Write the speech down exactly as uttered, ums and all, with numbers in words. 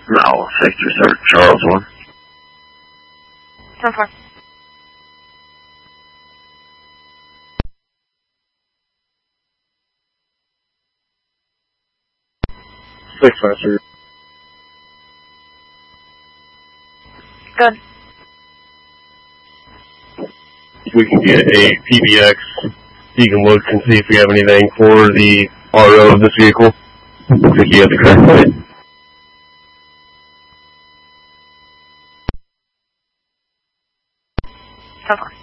No, Sector Sir Charles one. ten four. Six five, sir. Good. If we can get a P B X, you can look and see if we have anything for the R O of this vehicle. If you have the correct plate. ten four.